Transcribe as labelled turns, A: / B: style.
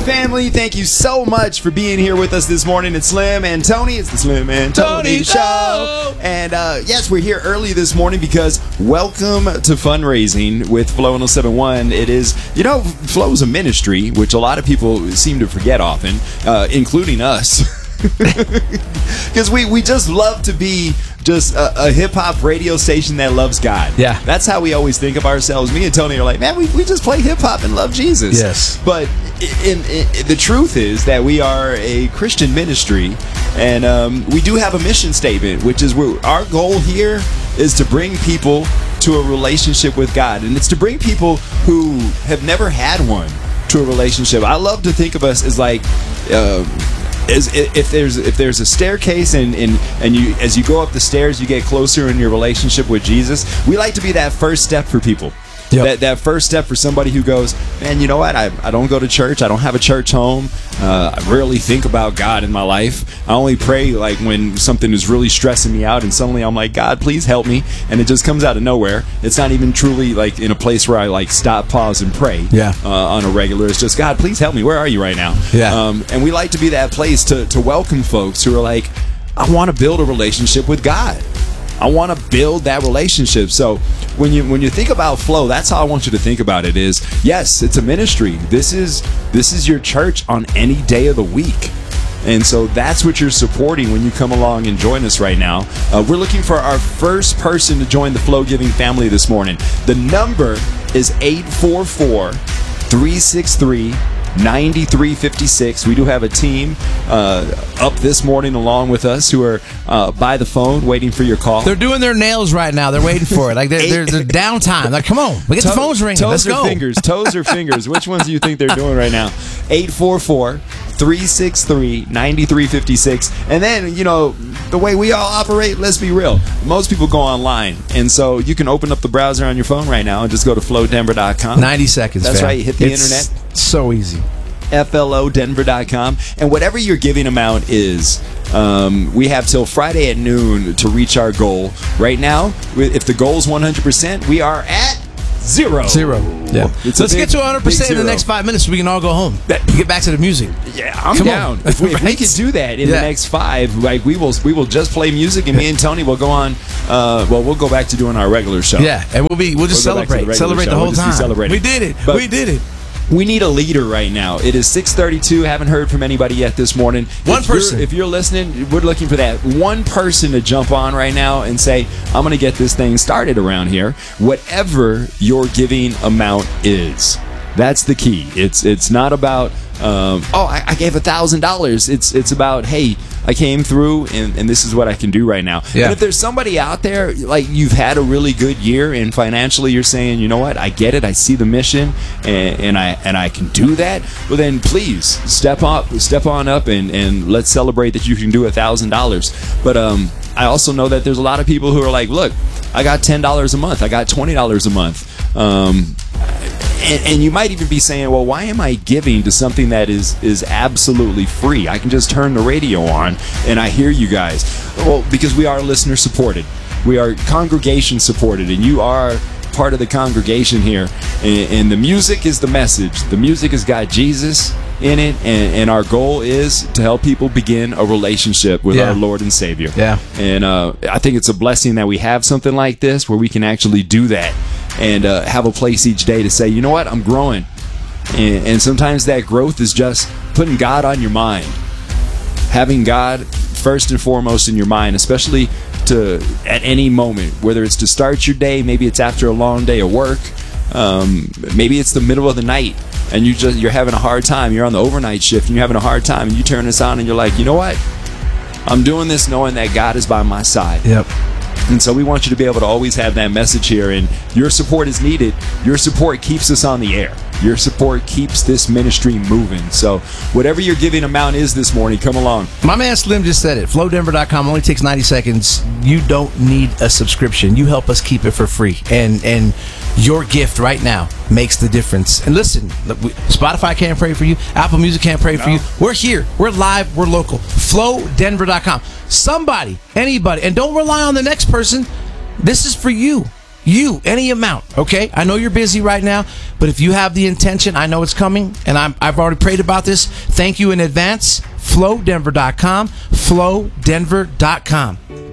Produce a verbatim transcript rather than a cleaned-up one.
A: family, thank you so much for being here with us this morning. It's Slim and Tony. It's the Slim and Tony, Tony Show. Show. And uh, yes, we're here early this morning because welcome to fundraising with Flow one oh seven point one. It is, you know, Flow is a ministry, which a lot of people seem to forget often, uh, including us. Because we, we just love to be just a, a hip-hop radio station that loves God.
B: Yeah.
A: That's how we always think of ourselves. Me and Tony are like, man, we, we just play hip-hop and love Jesus.
B: Yes.
A: But in, in, in, the truth is that we are a Christian ministry, and um, we do have a mission statement, which is where our goal here is to bring people to a relationship with God. And it's to bring people who have never had one to a relationship. I love to think of us as like... Uh, Is if there's if there's a staircase and, and and you as you go up the stairs you get closer in your relationship with Jesus, we like to be that first step for people. Yep. That that first step for somebody who goes, man, you know what? I, I don't go to church. I don't have a church home. Uh, I rarely think about God in my life. I only pray like when something is really stressing me out, and suddenly I'm like, God, please help me, and it just comes out of nowhere. It's not even truly like in a place where I like stop, pause, and pray.
B: Yeah.
A: Uh, on a regular. It's just, God, please help me. Where are you right now?
B: Yeah.
A: Um, and we like to be that place to to welcome folks who are like, I want to build a relationship with God. I want to build that relationship. So when you when you think about Flow, that's how I want you to think about it is, yes, it's a ministry. This is this is your church on any day of the week. And so that's what you're supporting when you come along and join us right now. Uh, we're looking for our first person to join the Flow Giving family this morning. The number is eight four four, three six three, nine three five six. We do have a team uh, up this morning along with us who are uh, by the phone waiting for your call.
B: They're doing their nails right now. They're waiting for it. Like they're, they're, they're downtime. Like, come on, we get
A: Toe,
B: the phones ringing.
A: Toes
B: Let's
A: or
B: go.
A: fingers? Toes or fingers? Which ones do you think they're doing right now? eight four four, three six three, nine three five six. And then, you know, the way we all operate, let's be real. Most people go online. And so you can open up the browser on your phone right now and just go to flow denver dot com.
B: ninety seconds,
A: That's
B: fam.
A: right. Hit the
B: it's
A: internet.
B: So easy.
A: F L O denver dot com, and whatever your giving amount is, um, we have till Friday at noon to reach our goal. Right now, if the goal is one hundred percent, we are at zero.
B: Zero. Yeah.
A: It's
B: Let's
A: big,
B: get to one hundred percent in the next five minutes so we can all go home. That, get back to the music.
A: Yeah, I'm
B: Come
A: down.
B: on.
A: If we,
B: Right?
A: if we could do that in
B: Yeah.
A: the next five, like we will, we will just play music, and me and Tony will go on. Uh, well, we'll go back to doing our regular show.
B: Yeah, and we'll be we'll just
A: We'll go back to the
B: celebrate,
A: regular
B: celebrate
A: show.
B: the whole
A: We'll just be
B: time.
A: celebrating.
B: We did it.
A: But-
B: we did it.
A: We need a leader right now. It is six thirty-two. Haven't heard from anybody yet this morning.
B: One
A: if you're-
B: person.
A: If you're listening, we're looking for that one person to jump on right now and say, I'm going to get this thing started around here. Whatever your giving amount is. That's the key. It's it's not about, um, oh, I, I gave one thousand dollars. It's it's about, hey, I came through, and, and this is what I can do right now.
B: Yeah.
A: And if there's somebody out there, like you've had a really good year, and financially you're saying, you know what, I get it, I see the mission, and, and I and I can do that, well then please step up, step on up, and, and let's celebrate that you can do one thousand dollars. But um, I also know that there's a lot of people who are like, look, I got ten dollars a month, I got twenty dollars a month. Um, And, and you might even be saying, well, why am I giving to something that is, is absolutely free? I can just turn the radio on and I hear you guys. Well, because we are listener supported. We are congregation supported, and you are part of the congregation here. And, and the music is the message. The music has got Jesus in it, and, and our goal is to help people begin a relationship with
B: Yeah.
A: our Lord and Savior.
B: Yeah.
A: And uh, I think it's a blessing that we have something like this where we can actually do that and uh, have a place each day to say, you know what, I'm growing. And, and sometimes that growth is just putting God on your mind. Having God first and foremost in your mind, especially to at any moment, whether it's to start your day, maybe it's after a long day of work, um, maybe it's the middle of the night, and you just you're having a hard time. You're on the overnight shift, and you're having a hard time, and you turn this on, and you're like, you know what? I'm doing this knowing that God is by my side.
B: Yep.
A: And so we want you to be able to always have that message here, and your support is needed. Your support keeps us on the air. Your support keeps this ministry moving. So whatever your giving amount is this morning, come along.
B: My man Slim just said it. flow denver dot com only takes ninety seconds. You don't need a subscription. You help us keep it for free. And and your gift right now makes the difference. And listen, look, we, Spotify can't pray for you. Apple Music can't pray for
A: No.
B: you. We're here. We're live. We're local. flow denver dot com. Somebody, anybody, and don't rely on the next person. This is for you. You, any amount, okay? I know you're busy right now, but if you have the intention, I know it's coming, and I'm, I've already prayed about this. Thank you in advance. flow denver dot com. flow denver dot com.